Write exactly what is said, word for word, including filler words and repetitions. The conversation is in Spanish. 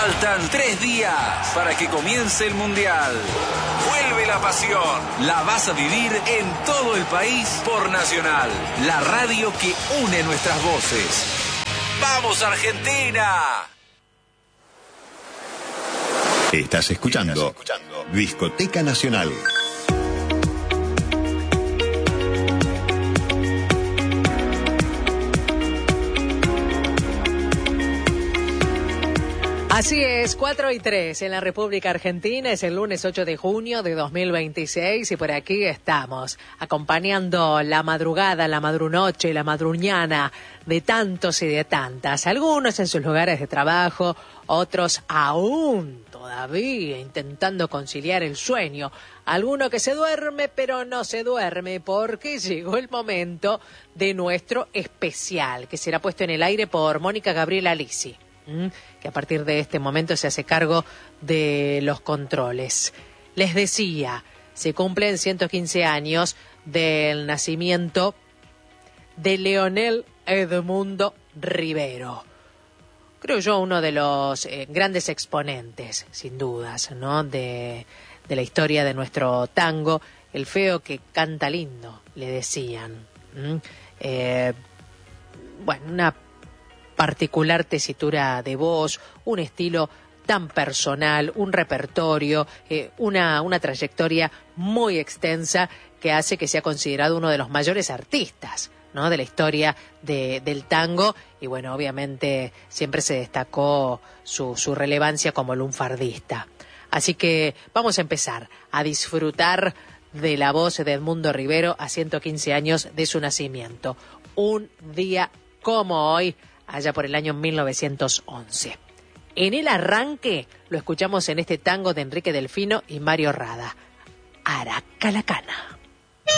Faltan tres días para que comience el Mundial. Vuelve la pasión. La vas a vivir en todo el país por Nacional, la radio que une nuestras voces. ¡Vamos, Argentina! Estás escuchando, Estás escuchando Discoteca Nacional. Así es, cuatro y tres en la República Argentina, es el lunes ocho de junio de dos mil veintiséis y por aquí estamos, acompañando la madrugada, la madrunoche, la madruñana de tantos y de tantas, algunos en sus lugares de trabajo, otros aún todavía intentando conciliar el sueño, alguno que se duerme pero no se duerme porque llegó el momento de nuestro especial, que será puesto en el aire por Mónica Gabriela Lisi, que a partir de este momento se hace cargo de los controles. Les decía, se cumplen ciento quince años del nacimiento de Leonel Edmundo Rivero. Creo yo uno de los eh, grandes exponentes, sin dudas, ¿no? de, de la historia de nuestro tango, el feo que canta lindo, le decían. ¿Mm? Eh, bueno, una particular tesitura de voz, un estilo tan personal, un repertorio, eh, una, una trayectoria muy extensa que hace que sea considerado uno de los mayores artistas, ¿no? de la historia de, del tango y bueno, obviamente siempre se destacó su, su relevancia como lunfardista. Así que vamos a empezar a disfrutar de la voz de Edmundo Rivero a ciento quince años de su nacimiento. Un día como hoy, allá por el año mil novecientos once. En el arranque lo escuchamos en este tango de Enrique Delfino y Mario Rada, Aracalacana.